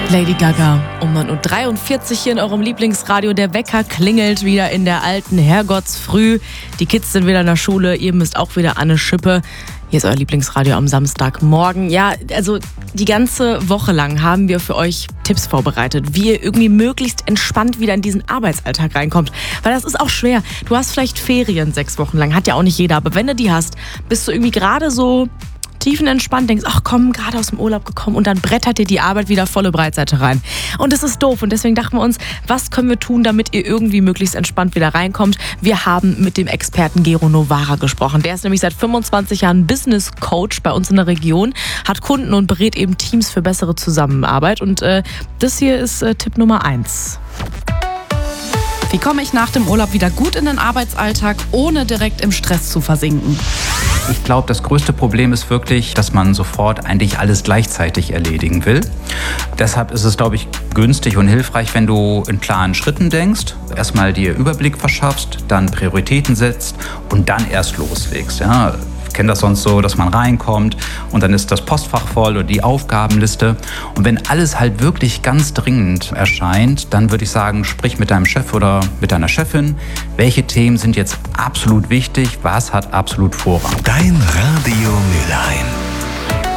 Lady Gaga um 9.43 Uhr hier in eurem Lieblingsradio. Der Wecker klingelt wieder in der alten Herrgottsfrüh. Die Kids sind wieder in der Schule, ihr müsst auch wieder an eine Schippe. Hier ist euer Lieblingsradio am Samstagmorgen. Ja, also die ganze Woche lang haben wir für euch Tipps vorbereitet, wie ihr irgendwie möglichst entspannt wieder in diesen Arbeitsalltag reinkommt. Weil das ist auch schwer. Du hast vielleicht Ferien 6 Wochen lang, hat ja auch nicht jeder. Aber wenn du die hast, bist du irgendwie gerade so tiefenentspannt, denkst, ach komm, gerade aus dem Urlaub gekommen und dann brettert dir die Arbeit wieder volle Breitseite rein. Und das ist doof und deswegen dachten wir uns, was können wir tun, damit ihr irgendwie möglichst entspannt wieder reinkommt? Wir haben mit dem Experten Gero Novara gesprochen. Der ist nämlich seit 25 Jahren Business Coach bei uns in der Region, hat Kunden und berät eben Teams für bessere Zusammenarbeit und das hier ist Tipp Nummer 1. Wie komme ich nach dem Urlaub wieder gut in den Arbeitsalltag, ohne direkt im Stress zu versinken? Ich glaube, das größte Problem ist wirklich, dass man sofort eigentlich alles gleichzeitig erledigen will. Deshalb ist es, glaube ich, günstig und hilfreich, wenn du in klaren Schritten denkst, erstmal dir Überblick verschaffst, dann Prioritäten setzt und dann erst loslegst. Ja. Ich kenne das sonst so, dass man reinkommt und dann ist das Postfach voll oder die Aufgabenliste. Und wenn alles halt wirklich ganz dringend erscheint, dann würde ich sagen, sprich mit deinem Chef oder mit deiner Chefin. Welche Themen sind jetzt absolut wichtig? Was hat absolut Vorrang? Dein Radio Mülheim.